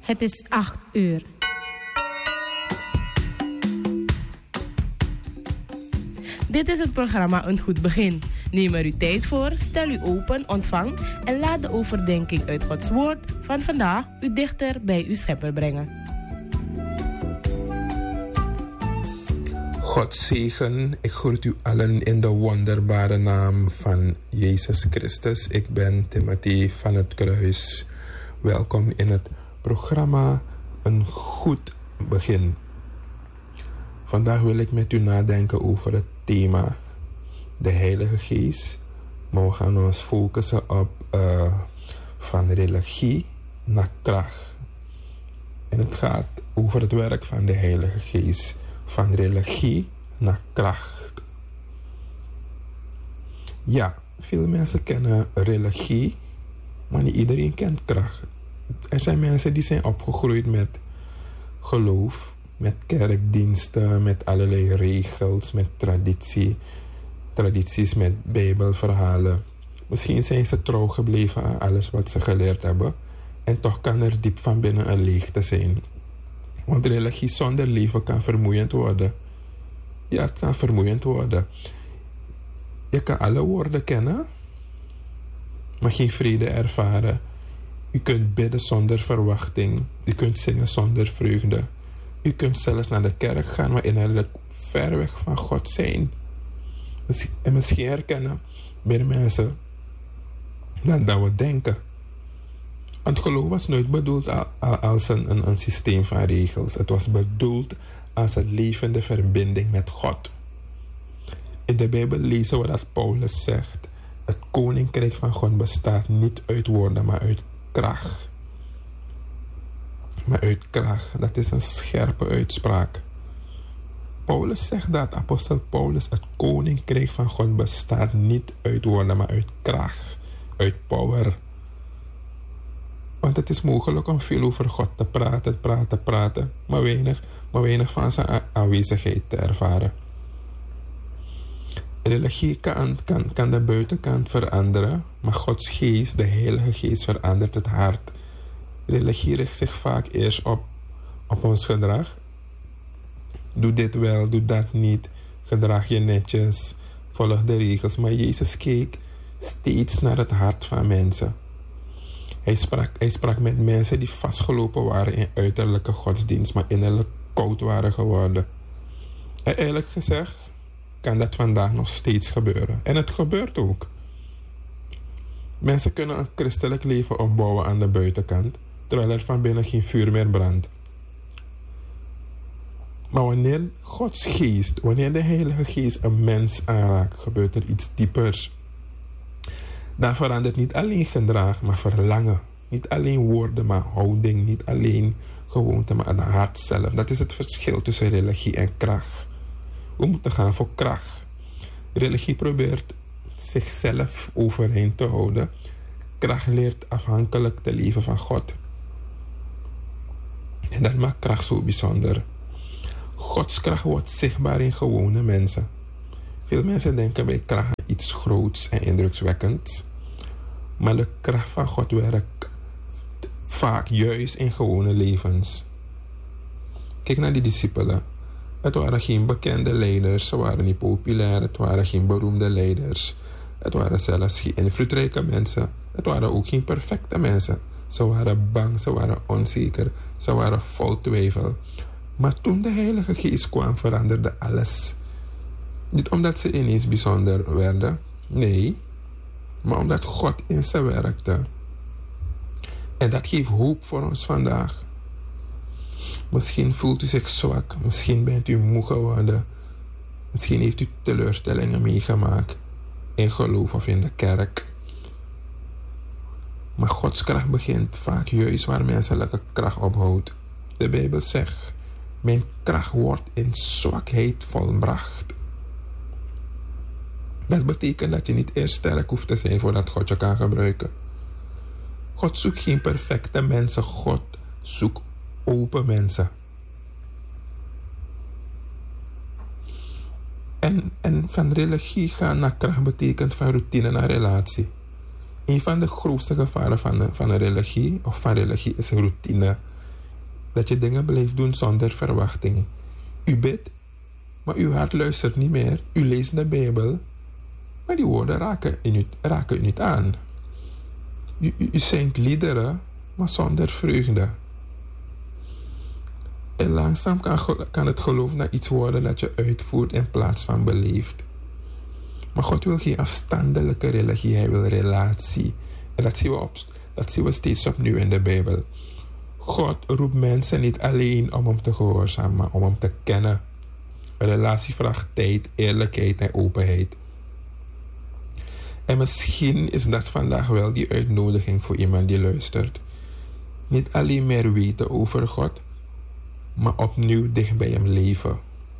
Het is 8 uur. Dit is het programma Een Goed Begin. Neem er uw tijd voor, stel u open, ontvang en laat de overdenking uit Gods Woord van vandaag u dichter bij uw Schepper brengen. God zegen, ik groet u allen in de wonderbare naam van Jezus Christus. Ik ben Timothy van het Kruis. Welkom in het programma Een Goed Begin. Vandaag wil ik met u nadenken over het thema de Heilige Geest. Maar we gaan ons focussen op van religie naar kracht. En het gaat over het werk van de Heilige Geest. Van religie naar kracht. Ja, veel mensen kennen religie, maar niet iedereen kent kracht. Er zijn mensen die zijn opgegroeid met geloof, met kerkdiensten, met allerlei regels, met tradities, met bijbelverhalen. Misschien zijn ze trouw gebleven aan alles wat ze geleerd hebben. En toch kan er diep van binnen een leegte zijn. Want religie zonder leven kan vermoeiend worden. Ja, het kan vermoeiend worden. Je kan alle woorden kennen, maar geen vrede ervaren. U kunt bidden zonder verwachting. U kunt zingen zonder vreugde. U kunt zelfs naar de kerk gaan, maar innerlijk ver weg van God zijn. En misschien herkennen meer mensen dan dat we denken. Want geloof was nooit bedoeld als een systeem van regels. Het was bedoeld als een levende verbinding met God. In de Bijbel lezen we dat Paulus zegt: het koninkrijk van God bestaat niet uit woorden, maar uit kracht. Maar uit kracht, dat is een scherpe uitspraak. Paulus zegt dat, apostel Paulus, het koninkrijk van God bestaat niet uit woorden, maar uit kracht, uit power. Want het is mogelijk om veel over God te praten, maar weinig van zijn aanwezigheid te ervaren. Religie kan de buitenkant veranderen, maar Gods geest, de Heilige Geest, verandert het hart. Religie richt zich vaak eerst op ons gedrag. Doe dit wel, doe dat niet. Gedrag je netjes, volg de regels. Maar Jezus keek steeds naar het hart van mensen. Hij sprak met mensen die vastgelopen waren in uiterlijke godsdienst, maar innerlijk koud waren geworden. En eerlijk gezegd kan dat vandaag nog steeds gebeuren. En het gebeurt ook. Mensen kunnen een christelijk leven opbouwen aan de buitenkant, terwijl er van binnen geen vuur meer brandt. Maar wanneer Gods geest, wanneer de Heilige Geest een mens aanraakt, gebeurt er iets diepers. Dan verandert niet alleen gedrag, maar verlangen. Niet alleen woorden, maar houding. Niet alleen gewoonte, maar het hart zelf. Dat is het verschil tussen religie en kracht. We moeten gaan voor kracht. Religie probeert zichzelf overeind te houden. Kracht leert afhankelijk te leven van God. En dat maakt kracht zo bijzonder. Gods kracht wordt zichtbaar in gewone mensen. Veel mensen denken bij kracht aan iets groots en indrukwekkends. Maar de kracht van God werkt vaak juist in gewone levens. Kijk naar die discipelen. Het waren geen bekende leiders, ze waren niet populair, het waren geen beroemde leiders. Het waren zelfs geen invloedrijke mensen. Het waren ook geen perfecte mensen. Ze waren bang, ze waren onzeker, ze waren vol twijfel. Maar toen de Heilige Geest kwam, veranderde alles. Niet omdat ze ineens bijzonder werden, nee, maar omdat God in ze werkte. En dat geeft hoop voor ons vandaag. Misschien voelt u zich zwak, misschien bent u moe geworden, misschien heeft u teleurstellingen meegemaakt in geloof of in de kerk. Maar Gods kracht begint vaak juist waar menselijke kracht ophoudt. De Bijbel zegt: mijn kracht wordt in zwakheid volbracht. Dat betekent dat je niet eerst sterk hoeft te zijn voordat God je kan gebruiken. God zoekt geen perfecte mensen, God zoekt open mensen. En van religie gaan naar kracht betekent van routine naar relatie. Een van de grootste gevaren van een religie of van religie is routine. Dat je dingen blijft doen zonder verwachtingen. U bidt, maar uw hart luistert niet meer. U leest de Bijbel, maar die woorden raken u niet aan. U zingt liederen, maar zonder vreugde. En langzaam kan het geloof naar iets worden dat je uitvoert in plaats van beleeft. Maar God wil geen afstandelijke religie, hij wil relatie. En dat zien we steeds opnieuw in de Bijbel. God roept mensen niet alleen om hem te gehoorzamen, maar om hem te kennen. Een relatie vraagt tijd, eerlijkheid en openheid. En misschien is dat vandaag wel die uitnodiging voor iemand die luistert. Niet alleen meer weten over God, maar opnieuw dicht bij hem leven.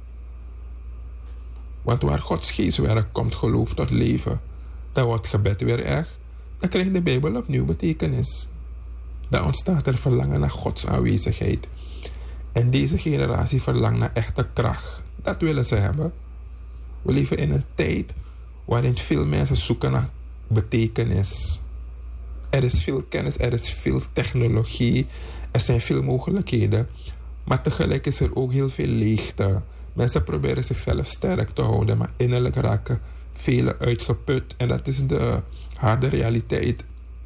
Want waar Gods geest werkt, komt geloof tot leven. Dan wordt gebed weer echt. Dan krijgt de Bijbel opnieuw betekenis. Dan ontstaat er verlangen naar Gods aanwezigheid. En deze generatie verlangt naar echte kracht. Dat willen ze hebben. We leven in een tijd waarin veel mensen zoeken naar betekenis. Er is veel kennis, er is veel technologie, er zijn veel mogelijkheden. Maar tegelijk is er ook heel veel leegte. Mensen proberen zichzelf sterk te houden, maar innerlijk raken velen uitgeput. En dat is de harde realiteit.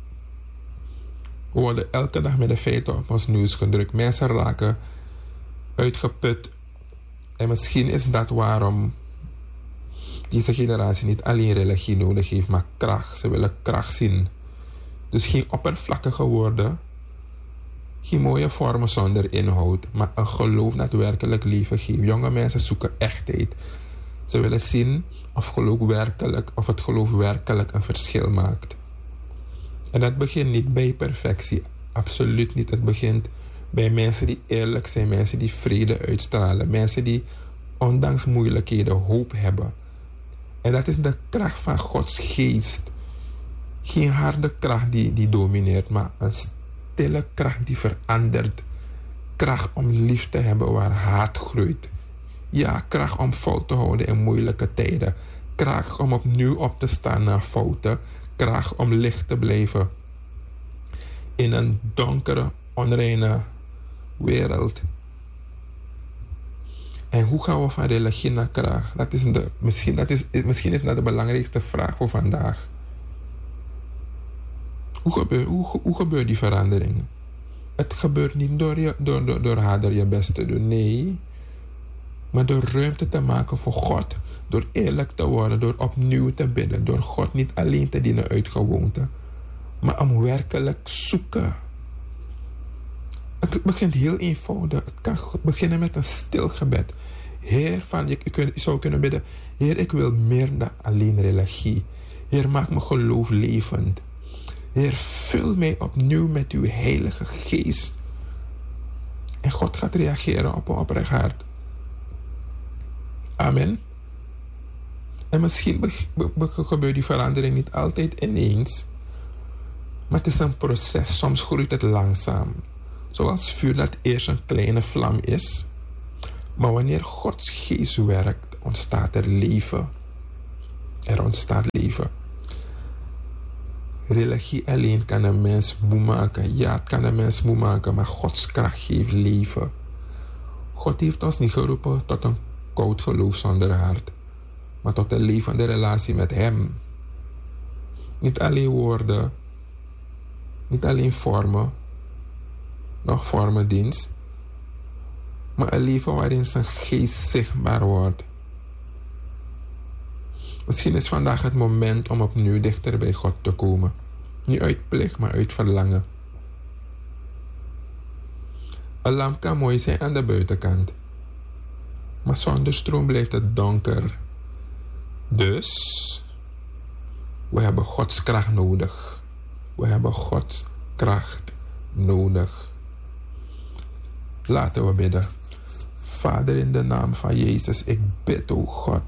We worden elke dag met de feiten op ons nieuws gedrukt. Mensen raken uitgeput. En misschien is dat waarom deze generatie niet alleen religie nodig heeft, maar kracht. Ze willen kracht zien. Dus geen oppervlakkige woorden, geen mooie vormen zonder inhoud, maar een geloof dat werkelijk leven geeft. Jonge mensen zoeken echtheid. Ze willen zien of het geloof werkelijk een verschil maakt. En dat begint niet bij perfectie, absoluut niet. Het begint bij mensen die eerlijk zijn, mensen die vrede uitstralen, mensen die ondanks moeilijkheden hoop hebben. En dat is de kracht van Gods geest. Geen harde kracht die domineert, maar een stille kracht die verandert. Kracht om lief te hebben waar haat groeit. Ja, kracht om vol te houden in moeilijke tijden. Kracht om opnieuw op te staan na fouten. Kracht om licht te blijven in een donkere, onreine wereld. En hoe gaan we van religie naar kracht? Misschien is dat de belangrijkste vraag voor vandaag. Hoe gebeurt die verandering? Het gebeurt niet door harder je best te doen, nee. Maar door ruimte te maken voor God. Door eerlijk te worden, door opnieuw te bidden. Door God niet alleen te dienen uit gewoonte, maar om werkelijk zoeken. Het begint heel eenvoudig. Het kan beginnen met een stil gebed. Heer, je zou kunnen bidden: Heer, ik wil meer dan alleen religie. Heer, maak mijn geloof levend. Heer, vul mij opnieuw met uw heilige geest. En God gaat reageren op een oprecht hart. Amen. En misschien gebeurt die verandering niet altijd ineens. Maar het is een proces. Soms groeit het langzaam. Zoals vuur dat eerst een kleine vlam is. Maar wanneer Gods geest werkt, ontstaat er leven. Er ontstaat leven. Religie alleen kan een mens moe maken. Ja, het kan een mens moe maken, maar Gods kracht geeft leven. God heeft ons niet geroepen tot een koud geloof zonder hart, maar tot een levende relatie met Hem. Niet alleen woorden, niet alleen vormen, nog vormendienst, maar een leven waarin zijn geest zichtbaar wordt. Misschien is vandaag het moment om opnieuw dichter bij God te komen. Niet uit plicht, maar uit verlangen. Een lamp kan mooi zijn aan de buitenkant, maar zonder stroom blijft het donker. Dus, we hebben Gods kracht nodig. We hebben Gods kracht nodig. Laten we bidden. Vader, in de naam van Jezus, ik bid, o God.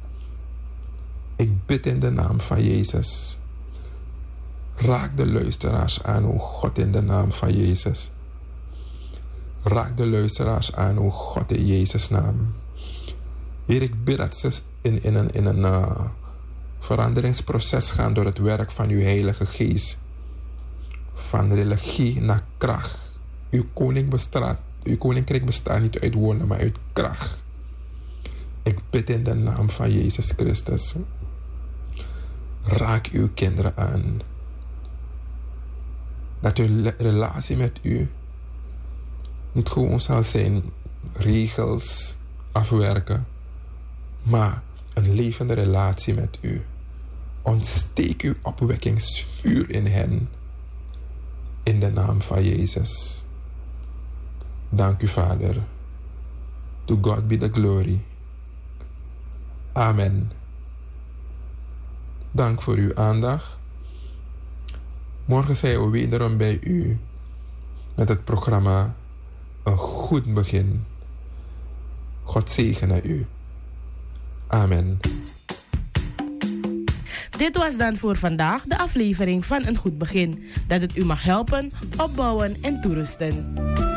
Ik bid in de naam van Jezus. Raak de luisteraars aan, o God, in de naam van Jezus. Raak de luisteraars aan, o God, in Jezus' naam. Heer, ik bid dat ze in een veranderingsproces gaan door het werk van uw Heilige Geest. Van religie naar kracht. Uw koning Uw koninkrijk bestaat niet uit woorden, maar uit kracht. Ik bid in de naam van Jezus Christus. Raak uw kinderen aan. Dat uw relatie met u niet gewoon zal zijn regels afwerken, maar een levende relatie met u. Ontsteek uw opwekkingsvuur in hen. In de naam van Jezus. Dank u, Vader. To God be the glory. Amen. Dank voor uw aandacht. Morgen zijn we wederom bij u met het programma Een Goed Begin. God zegene u. Amen. Dit was dan voor vandaag de aflevering van Een Goed Begin. Dat het u mag helpen, opbouwen en toerusten.